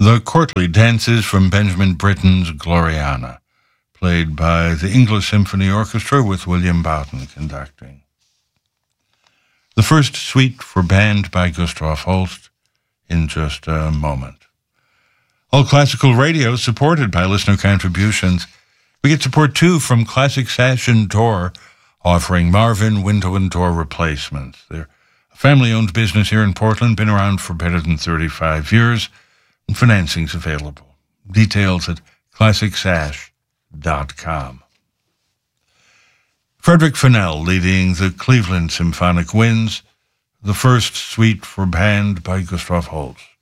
The courtly dances from Benjamin Britten's Gloriana, played by the English Symphony Orchestra with William Boughton conducting. The first suite for band by Gustav Holst in just a moment. All Classical Radio supported by listener contributions. We get support too from Classic Sash and Door, offering Marvin window and door replacements. They're a family-owned business here in Portland, been around for better than 35 years, and financing's available. Details at classicsash.com. Frederick Fennell leading the Cleveland Symphonic Winds, the first suite for band by Gustav Holst.